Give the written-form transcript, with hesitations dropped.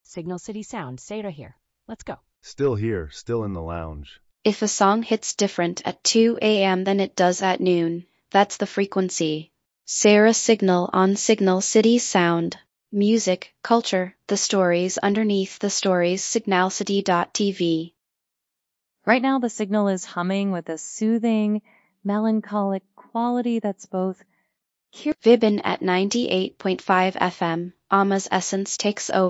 Signal City Sound, stay right here. Let's go. Still here, still in the lounge. If a song hits different at 2 a.m. than it does at noon, that's the frequency. Sarah Signal on Signal City Sound. Music, culture, the stories underneath the stories. Signalcity.tv. Right now, the signal is humming with a soothing, melancholic quality that's both Vibin at 98.5 FM. Ama's essence takes over.